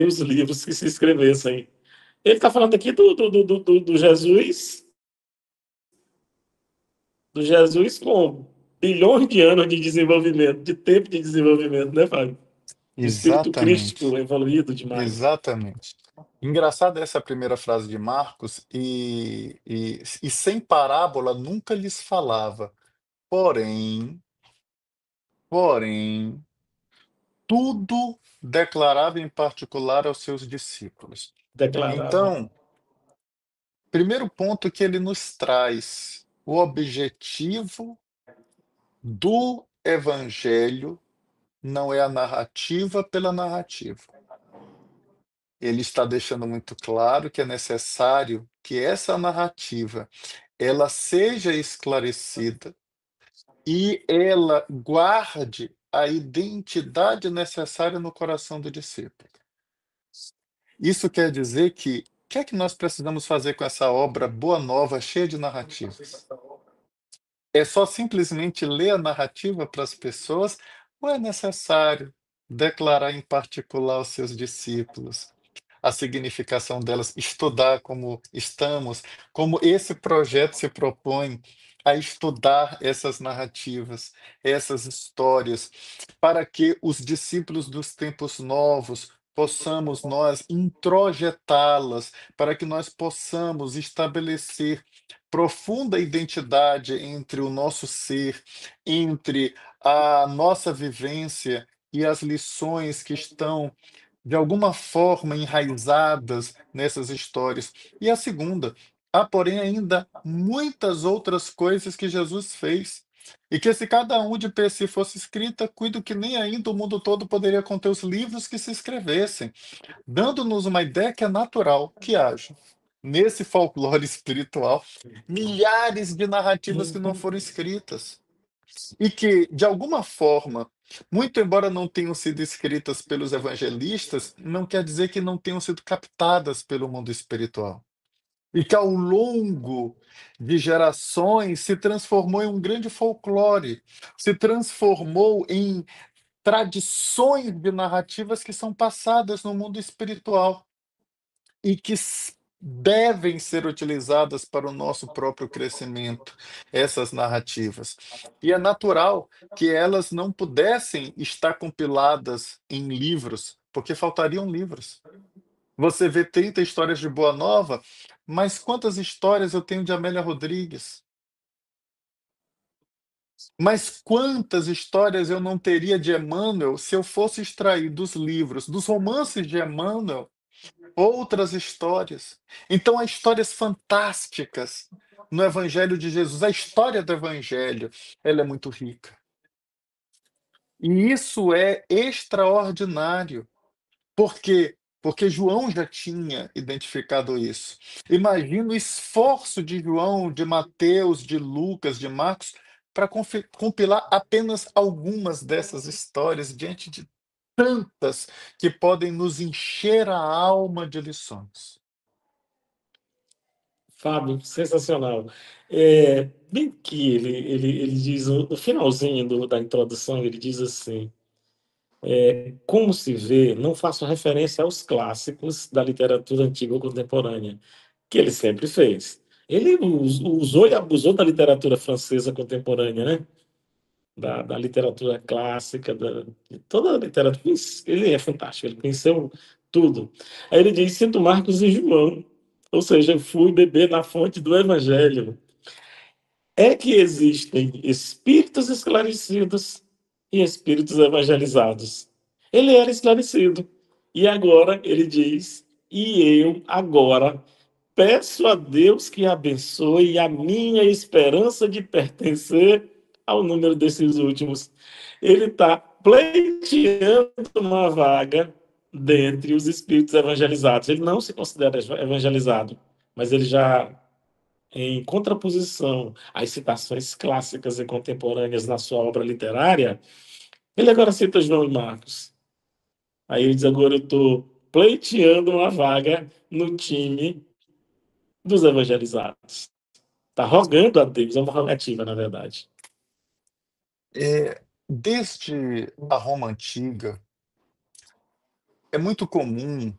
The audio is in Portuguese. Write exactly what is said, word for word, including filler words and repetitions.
os livros que se escrevessem. Ele está falando aqui do, do, do, do, do Jesus, do Jesus com bilhões de anos de desenvolvimento, de tempo de desenvolvimento, né, Fábio? O espírito Exatamente, crístico evoluído demais. exatamente. Engraçada essa primeira frase de Marcos, e, e, e sem parábola nunca lhes falava. Porém, porém, tudo declarava em particular aos seus discípulos. Declarava. Então, primeiro ponto que ele nos traz, o objetivo do evangelho não é a narrativa pela narrativa. Ele está deixando muito claro que é necessário que essa narrativa ela seja esclarecida e ela guarde a identidade necessária no coração do discípulo. Isso quer dizer que o que é que nós precisamos fazer com essa obra boa nova, cheia de narrativas? É só simplesmente ler a narrativa para as pessoas ou é necessário declarar em particular aos seus discípulos a significação delas, estudar como estamos, como esse projeto se propõe a estudar essas narrativas, essas histórias, para que os discípulos dos tempos novos possamos nós introjetá-las, para que nós possamos estabelecer profunda identidade entre o nosso ser, entre a nossa vivência e as lições que estão de alguma forma enraizadas nessas histórias. E a segunda, há, porém, ainda muitas outras coisas que Jesus fez, e que se cada um de per si fosse escrita, cuido que nem ainda o mundo todo poderia conter os livros que se escrevessem, dando-nos uma ideia que é natural que haja nesse folclore espiritual milhares de narrativas que não foram escritas. E que, de alguma forma, muito embora não tenham sido escritas pelos evangelistas, não quer dizer que não tenham sido captadas pelo mundo espiritual. E que ao longo de gerações se transformou em um grande folclore, se transformou em tradições de narrativas que são passadas no mundo espiritual e que s- devem ser utilizadas para o nosso próprio crescimento, essas narrativas. E é natural que elas não pudessem estar compiladas em livros, porque faltariam livros. Você vê trinta histórias de Boa Nova, mas quantas histórias eu tenho de Amélia Rodrigues? Mas quantas histórias eu não teria de Emmanuel se eu fosse extrair dos livros, dos romances de Emmanuel, outras histórias. Então, há histórias fantásticas no Evangelho de Jesus. A história do Evangelho, ela é muito rica. E isso é extraordinário. Por quê? Porque João já tinha identificado isso. Imagina o esforço de João, de Mateus, de Lucas, de Marcos, para compilar apenas algumas dessas histórias diante de tantas que podem nos encher a alma de lições. Fábio, sensacional. É, bem que ele, ele, ele diz, no finalzinho do- da introdução, ele diz assim: como se vê, não faço referência aos clássicos da literatura antiga ou contemporânea, que ele sempre fez. Ele us- usou e abusou da literatura francesa contemporânea, né? Da, da literatura clássica, da, de toda a literatura. Ele é fantástico, ele conheceu tudo. Aí ele diz: sinto Marcos e João, ou seja, eu fui beber na fonte do Evangelho. É que existem espíritos esclarecidos e espíritos evangelizados. Ele era esclarecido. E agora ele diz: e eu agora peço a Deus que abençoe a minha esperança de pertencer ao número desses últimos. Ele está pleiteando uma vaga dentre os espíritos evangelizados. Ele não se considera evangelizado, mas ele já, em contraposição às citações clássicas e contemporâneas na sua obra literária, ele agora cita João e Marcos. Aí ele diz: agora eu estou pleiteando uma vaga no time dos evangelizados. Está rogando a Deus, é uma rogativa, na verdade. É, desde a Roma antiga, É muito comum